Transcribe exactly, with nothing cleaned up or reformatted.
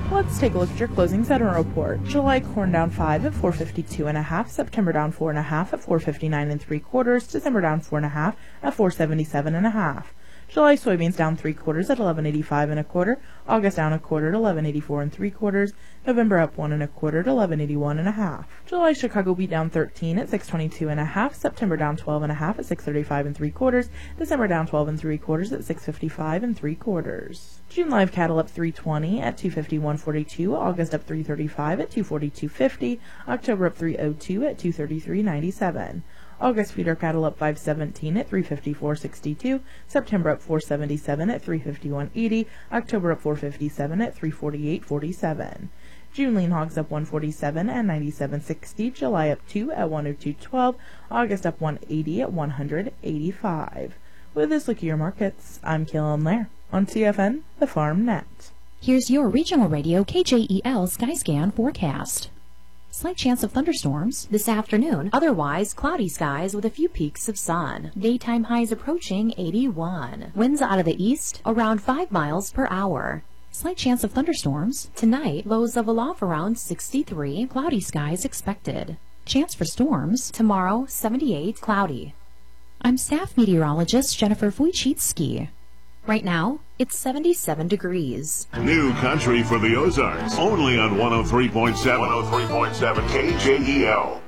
Let's take a look at your closing sentiment report. July corn down five at four fifty-two and a half, September down four and a half at four fifty-nine and three quarters, December down four and a half at four seventy-seven and a half. July soybeans down three quarters at eleven eighty-five and a quarter, August down a quarter at eleven eighty-four and three quarters, November up one and a quarter at eleven eighty-one and a half. July Chicago wheat down thirteen at six twenty-two and a half, September down twelve and a half at six thirty-five and three quarters, December down twelve and three quarters at six fifty-five and three quarters. June live cattle up three twenty at two fifty-one forty-two, August up three thirty-five at two forty-two fifty, October up three oh two at two thirty-three ninety-seven. August feeder cattle up five seventeen at three fifty-four sixty-two, September up four seventy-seven at three fifty-one eighty, October up four fifty-seven at three forty-eight forty-seven. June lean hogs up one forty-seven at ninety-seven sixty, July up two at one oh two twelve, August up one eighty at one hundred eighty-five. With this look at your markets, I'm Kaylin Lair on T F N, the Farm Net. Here's your regional radio K J E L Skyscan forecast. Slight chance of thunderstorms this afternoon, otherwise cloudy skies with a few peaks of sun. Daytime highs approaching eighty-one. Winds out of the east around five miles per hour. Slight chance of thunderstorms. Tonight, lows level off around sixty-three. Cloudy skies expected. Chance for storms. Tomorrow, seventy-eight. Cloudy. I'm staff meteorologist Jennifer Wojcicki. Right now, it's seventy-seven degrees. New country for the Ozarks. Only on one oh three point seven. one oh three point seven K J E L.